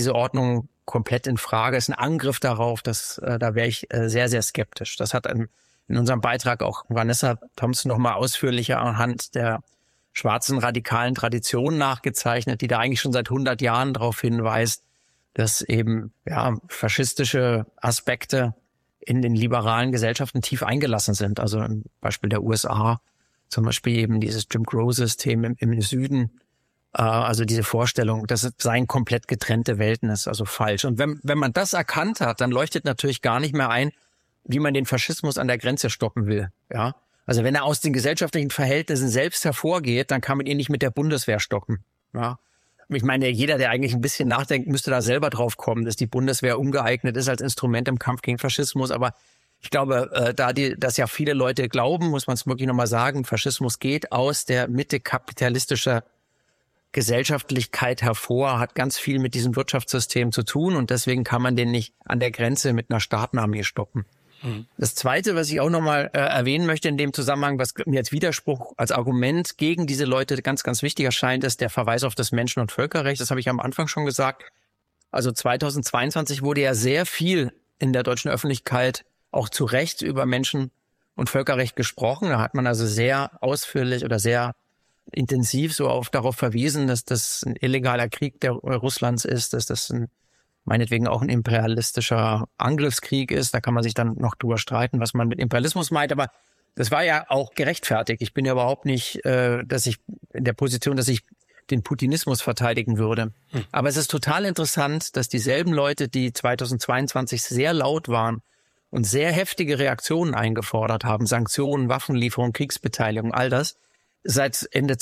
diese Ordnung komplett in Frage. Es ist ein Angriff darauf, da wäre ich sehr, sehr skeptisch. Das hat in unserem Beitrag auch Vanessa Thompson nochmal ausführlicher anhand der schwarzen radikalen Tradition nachgezeichnet, die da eigentlich schon seit 100 Jahren darauf hinweist, dass eben faschistische Aspekte in den liberalen Gesellschaften tief eingelassen sind. Also im Beispiel der USA, zum Beispiel eben dieses Jim Crow-System im Süden. Also diese Vorstellung, dass es seien komplett getrennte Welten ist, also falsch. Und wenn man das erkannt hat, dann leuchtet natürlich gar nicht mehr ein, wie man den Faschismus an der Grenze stoppen will. Ja, also wenn er aus den gesellschaftlichen Verhältnissen selbst hervorgeht, dann kann man ihn nicht mit der Bundeswehr stoppen. Ja, ich meine, jeder, der eigentlich ein bisschen nachdenkt, müsste da selber drauf kommen, dass die Bundeswehr ungeeignet ist als Instrument im Kampf gegen Faschismus. Aber ich glaube, dass ja viele Leute glauben, muss man es wirklich nochmal sagen, Faschismus geht aus der Mitte kapitalistischer Gesellschaftlichkeit hervor, hat ganz viel mit diesem Wirtschaftssystem zu tun und deswegen kann man den nicht an der Grenze mit einer Staatenarmee stoppen. Das Zweite, was ich auch nochmal erwähnen möchte in dem Zusammenhang, was mir als Widerspruch, als Argument gegen diese Leute ganz, ganz wichtig erscheint, ist der Verweis auf das Menschen- und Völkerrecht. Das habe ich am Anfang schon gesagt. Also 2022 wurde ja sehr viel in der deutschen Öffentlichkeit auch zu Recht über Menschen- und Völkerrecht gesprochen. Da hat man also sehr ausführlich oder sehr intensiv darauf verwiesen, dass das ein illegaler Krieg Russlands ist, dass das meinetwegen auch ein imperialistischer Angriffskrieg ist. Da kann man sich dann noch drüber streiten, was man mit Imperialismus meint. Aber das war ja auch gerechtfertigt. Ich bin ja überhaupt nicht, dass ich in der Position, dass ich den Putinismus verteidigen würde. Aber es ist total interessant, dass dieselben Leute, die 2022 sehr laut waren und sehr heftige Reaktionen eingefordert haben, Sanktionen, Waffenlieferung, Kriegsbeteiligung, all das, seit Ende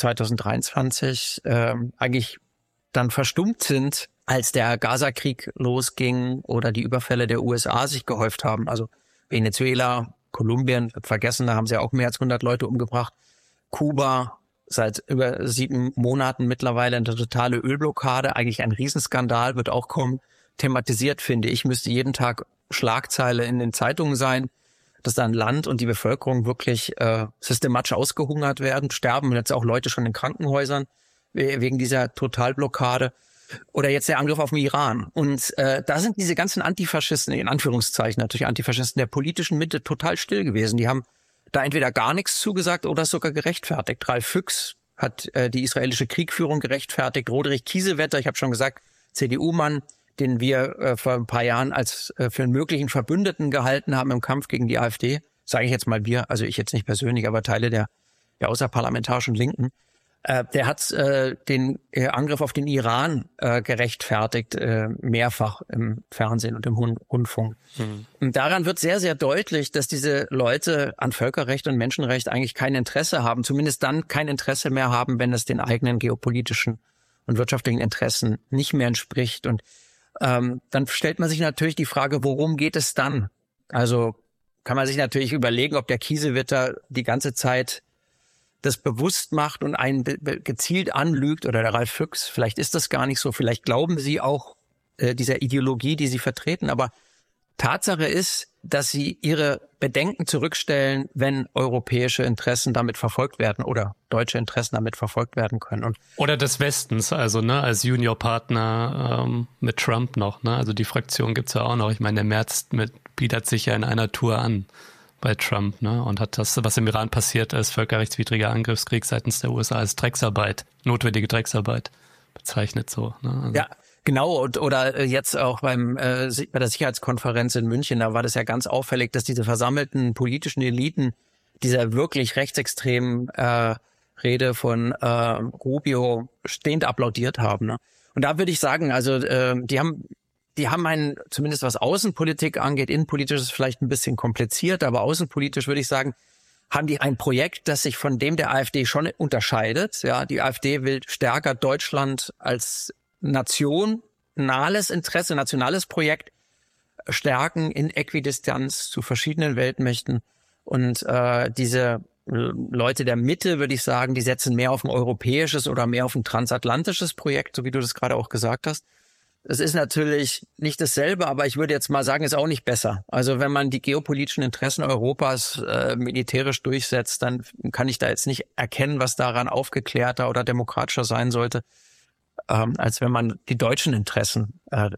2023 eigentlich dann verstummt sind, als der Gaza-Krieg losging oder die Überfälle der USA sich gehäuft haben. Also Venezuela, Kolumbien, vergessen, da haben sie auch mehr als 100 Leute umgebracht. Kuba, seit über 7 Monaten mittlerweile eine totale Ölblockade, eigentlich ein Riesenskandal, wird auch kommen. Thematisiert, finde ich, müsste jeden Tag Schlagzeile in den Zeitungen sein, dass da ein Land und die Bevölkerung wirklich systematisch ausgehungert werden, sterben jetzt auch Leute schon in Krankenhäusern wegen dieser Totalblockade. Oder jetzt der Angriff auf den Iran. Und da sind diese ganzen Antifaschisten, in Anführungszeichen natürlich Antifaschisten der politischen Mitte total still gewesen. Die haben da entweder gar nichts zugesagt oder sogar gerechtfertigt. Ralf Füchs hat die israelische Kriegführung gerechtfertigt. Roderich Kiesewetter, ich habe schon gesagt, CDU-Mann, den wir vor ein paar Jahren als für einen möglichen Verbündeten gehalten haben im Kampf gegen die AfD. Sage ich jetzt mal wir, also ich jetzt nicht persönlich, aber Teile der außerparlamentarischen Linken. Der hat den Angriff auf den Iran gerechtfertigt, mehrfach im Fernsehen und im Rundfunk. Und daran wird sehr, sehr deutlich, dass diese Leute an Völkerrecht und Menschenrecht eigentlich kein Interesse haben, zumindest dann kein Interesse mehr haben, wenn es den eigenen geopolitischen und wirtschaftlichen Interessen nicht mehr entspricht. Und dann stellt man sich natürlich die Frage, worum geht es dann? Also kann man sich natürlich überlegen, ob der Kiesewetter die ganze Zeit das bewusst macht und einen gezielt anlügt, oder der Ralf Füchs, vielleicht ist das gar nicht so, vielleicht glauben sie auch dieser Ideologie, die sie vertreten, aber Tatsache ist, dass sie ihre Bedenken zurückstellen, wenn europäische Interessen damit verfolgt werden oder deutsche Interessen damit verfolgt werden können. Oder des Westens, also als Juniorpartner mit Trump noch, also die Fraktion gibt's ja auch noch. Ich meine, der Merz bietet sich ja in einer Tour an bei Trump, und hat das, was im Iran passiert ist, völkerrechtswidriger Angriffskrieg seitens der USA, als Drecksarbeit, notwendige Drecksarbeit bezeichnet so. Also. Ja, genau. Oder jetzt auch bei der Sicherheitskonferenz in München, da war das ja ganz auffällig, dass diese versammelten politischen Eliten dieser wirklich rechtsextremen Rede von Rubio stehend applaudiert haben. Ne? Und da würde ich sagen, also die haben einen, zumindest was Außenpolitik angeht, innenpolitisch ist es vielleicht ein bisschen kompliziert, aber außenpolitisch würde ich sagen, haben die ein Projekt, das sich von dem der AfD schon unterscheidet. Ja, die AfD will stärker Deutschland als nationales Interesse, nationales Projekt stärken in Äquidistanz zu verschiedenen Weltmächten. Und diese Leute der Mitte, würde ich sagen, die setzen mehr auf ein europäisches oder mehr auf ein transatlantisches Projekt, so wie du das gerade auch gesagt hast. Es ist natürlich nicht dasselbe, aber ich würde jetzt mal sagen, ist auch nicht besser. Also wenn man die geopolitischen Interessen Europas militärisch durchsetzt, dann kann ich da jetzt nicht erkennen, was daran aufgeklärter oder demokratischer sein sollte, als wenn man die deutschen Interessen